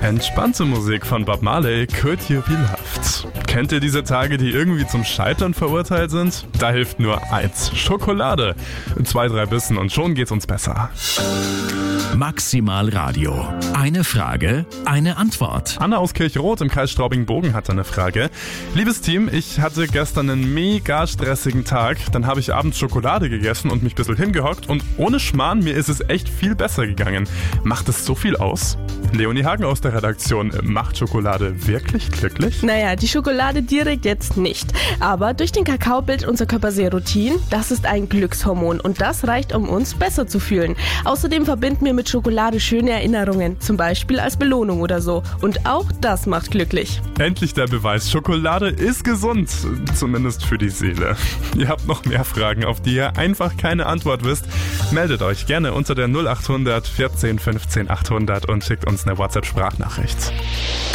Entspannte Musik von Bob Marley, Could You Be Loved. Kennt ihr diese Tage, die irgendwie zum Scheitern verurteilt sind? Da hilft nur eins: Schokolade. 2, 3 Bissen und schon geht's uns besser. Maximal Radio. Eine Frage, eine Antwort. Anna aus Kirchroth im Kreis Straubing-Bogen hat eine Frage. Liebes Team, ich hatte gestern einen mega stressigen Tag. Dann habe ich abends Schokolade gegessen und mich ein bisschen hingehockt und ohne Schmarrn, mir ist es echt viel besser gegangen. Macht es so viel aus? Leonie Hagen aus der Redaktion, macht Schokolade wirklich glücklich? Naja, die Schokolade direkt jetzt nicht. Aber durch den Kakao bildet unser Körper Serotin. Das ist ein Glückshormon und das reicht, um uns besser zu fühlen. Außerdem verbinden wir mit Schokolade schöne Erinnerungen, zum Beispiel als Belohnung oder so. Und auch das macht glücklich. Endlich der Beweis, Schokolade ist gesund, zumindest für die Seele. Ihr habt noch mehr Fragen, auf die ihr einfach keine Antwort wisst. Meldet euch gerne unter der 0800 14 15 800 und schickt uns eine WhatsApp-Sprachnachricht.